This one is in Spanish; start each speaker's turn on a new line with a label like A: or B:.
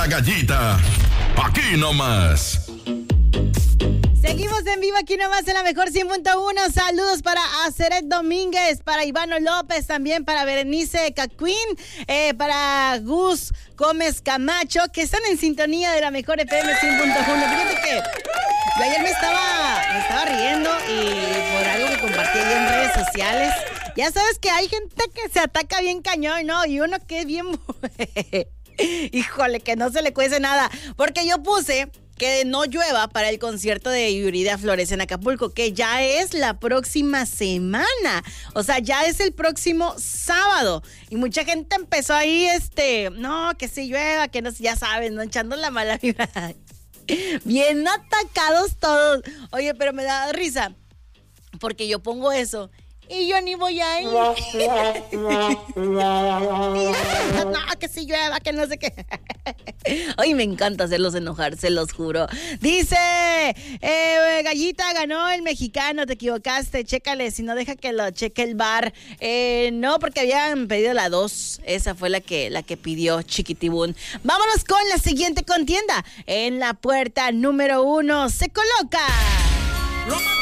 A: La Gallita, aquí nomás.
B: Seguimos en vivo aquí nomás en la mejor 100.1. Saludos para Aceret Domínguez, para Ivano López, también para Berenice Cacuín, para Gus Gómez Camacho, que están en sintonía de la mejor FM 100.1. Fíjate que yo ayer me estaba riendo y por algo que compartí ahí en redes sociales. Ya sabes que hay gente que se ataca bien cañón, ¿no? Y uno que es bien... Híjole, que no se le cuece nada. Porque yo puse que no llueva para el concierto de Yuridia Flores en Acapulco, que ya es la próxima semana. O sea, ya es el próximo sábado. Y mucha gente empezó ahí, no, que si llueva, que no, ya saben, no, echando la mala vibra. Bien atacados todos. Oye, pero me da risa, porque yo pongo eso y yo ni voy a ir. No, que si llueva, que no sé qué. Ay, me encanta hacerlos enojar, se los juro. Dice, Gallita, ganó el mexicano, te equivocaste, chécale, si no deja que lo cheque el bar. No, porque habían pedido la 2, esa fue la que pidió Chiquitibún. Vámonos con la siguiente contienda. En la puerta número 1 se coloca...